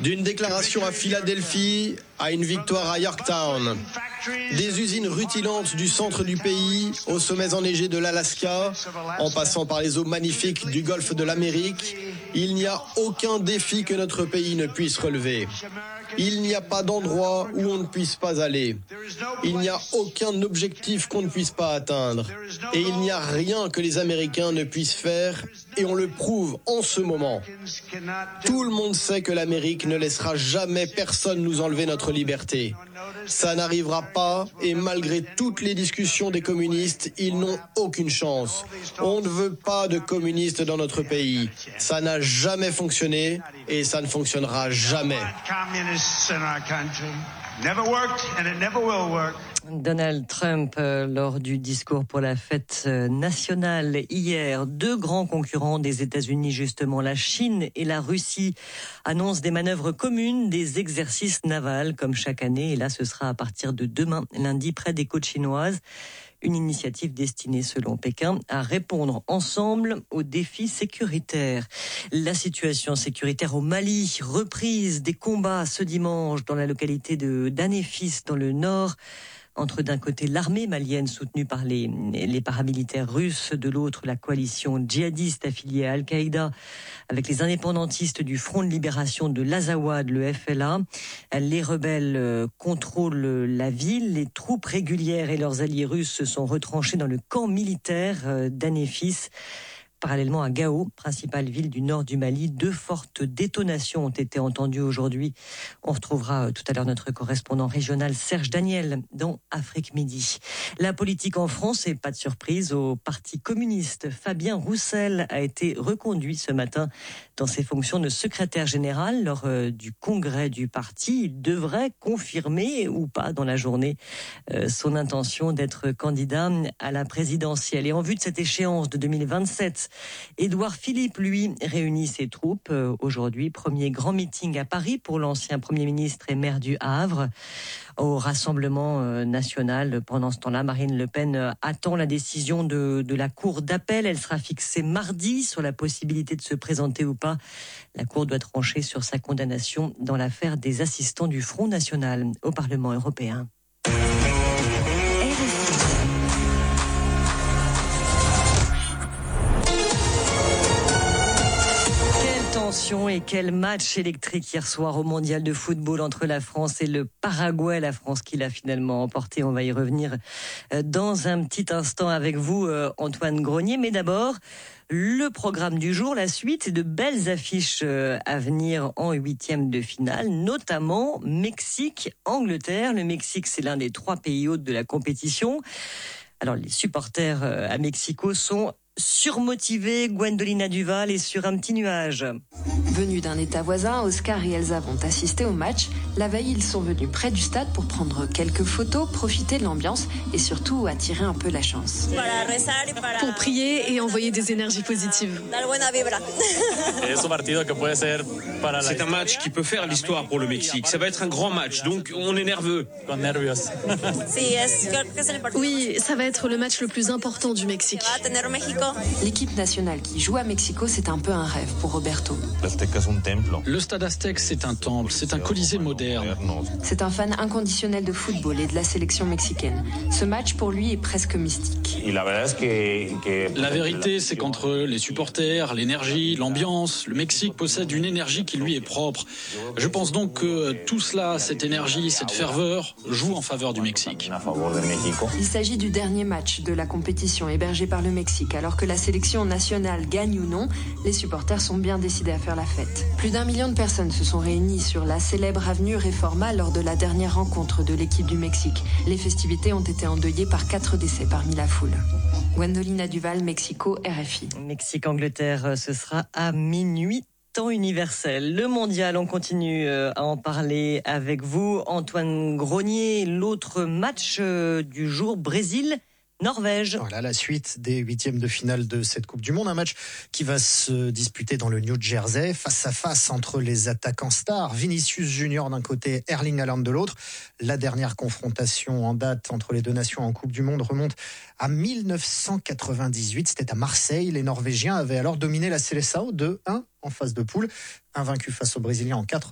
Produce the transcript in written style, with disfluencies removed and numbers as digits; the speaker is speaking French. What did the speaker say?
D'une déclaration à Philadelphie à une victoire à Yorktown. Des usines rutilantes du centre du pays aux sommets enneigés de l'Alaska, en passant par les eaux magnifiques du golfe de l'Amérique, il n'y a aucun défi que notre pays ne puisse relever. Il n'y a pas d'endroit où on ne puisse pas aller. Il n'y a aucun objectif qu'on ne puisse pas atteindre. Et il n'y a rien que les Américains ne puissent faire, et on le prouve en ce moment. Tout le monde sait que l'Amérique ne laissera jamais personne nous enlever notre liberté. Ça n'arrivera pas, et malgré toutes les discussions des communistes, ils n'ont aucune chance. On ne veut pas de communistes dans notre pays. Ça n'a jamais fonctionné, et ça ne fonctionnera jamais. Donald Trump, lors du discours pour la fête nationale hier, deux grands concurrents des États-Unis, justement, la Chine et la Russie, annoncent des manœuvres communes, des exercices navals comme chaque année. Et là, ce sera à partir de demain, lundi, près des côtes chinoises. Une initiative destinée, selon Pékin, à répondre ensemble aux défis sécuritaires. La situation sécuritaire au Mali, reprise des combats ce dimanche dans la localité de Danéfis, dans le nord, entre d'un côté l'armée malienne soutenue par les paramilitaires russes, de l'autre la coalition djihadiste affiliée à Al-Qaïda avec les indépendantistes du Front de libération de l'Azawad, le FLA. Les rebelles contrôlent la ville, les troupes régulières et leurs alliés russes se sont retranchés dans le camp militaire d'Anéfis. Parallèlement à Gao, principale ville du nord du Mali, deux fortes détonations ont été entendues aujourd'hui. On retrouvera tout à l'heure notre correspondant régional Serge Daniel dans Afrique Midi. La politique en France, et pas de surprise, au Parti communiste. Fabien Roussel a été reconduit ce matin dans ses fonctions de secrétaire général lors du congrès du parti. Il devrait confirmer ou pas dans la journée son intention d'être candidat à la présidentielle. Et en vue de cette échéance de 2027, Édouard Philippe, lui, réunit ses troupes. Aujourd'hui, premier grand meeting à Paris pour l'ancien Premier ministre et maire du Havre. Au Rassemblement national, pendant ce temps-là, Marine Le Pen attend la décision de la Cour d'appel. Elle sera fixée mardi sur la possibilité de se présenter ou pas. La Cour doit trancher sur sa condamnation dans l'affaire des assistants du Front National au Parlement européen. Et quel match électrique hier soir au mondial de football entre la France et le Paraguay. La France qui l'a finalement emporté. On va y revenir dans un petit instant avec vous, Antoine Grenier. Mais d'abord, le programme du jour, la suite, et de belles affiches à venir en huitième de finale, notamment Mexique-Angleterre. Le Mexique, c'est l'un des 3 pays hôtes de la compétition. Alors, les supporters à Mexico sont surmotivés. Gwendolina Duval est sur un petit nuage. Venus d'un état voisin, Oscar et Elsa vont assister au match. La veille, ils sont venus près du stade pour prendre quelques photos, profiter de l'ambiance et surtout attirer un peu la chance. Pour prier et envoyer des énergies positives. C'est un match qui peut faire l'histoire pour le Mexique. Ça va être un grand match, donc on est nerveux. Oui, ça va être le match le plus important du Mexique. L'équipe nationale qui joue à Mexico, c'est un peu un rêve pour Roberto. Le stade Aztec, c'est un temple, c'est un colisée moderne. C'est un fan inconditionnel de football et de la sélection mexicaine. Ce match, pour lui, est presque mystique. La vérité, c'est qu'entre les supporters, l'énergie, l'ambiance, le Mexique possède une énergie qui lui est propre. Je pense donc que tout cela, cette énergie, cette ferveur, joue en faveur du Mexique. Il s'agit du dernier match de la compétition hébergé par le Mexique. Alors que la sélection nationale gagne ou non, les supporters sont bien décidés à faire la fête. Plus d'1 million de personnes se sont réunies sur la célèbre avenue Reforma lors de la dernière rencontre de l'équipe du Mexique. Les festivités ont été endeuillées par 4 décès parmi la foule. Gwendolina Duval, Mexico, RFI. Mexique-Angleterre, ce sera à minuit. Temps universel. Le mondial, on continue à en parler avec vous. Antoine Grenier, l'autre match du jour, Brésil-Norvège. Voilà la suite des huitièmes de finale de cette Coupe du Monde. Un match qui va se disputer dans le New Jersey, face à face entre les attaquants stars, Vinicius Junior d'un côté, Erling Haaland de l'autre. La dernière confrontation en date entre les deux nations en Coupe du Monde remonte à 1998. C'était à Marseille. Les Norvégiens avaient alors dominé la Seleção 2-1 en phase de poule. Invaincu face aux Brésiliens en 4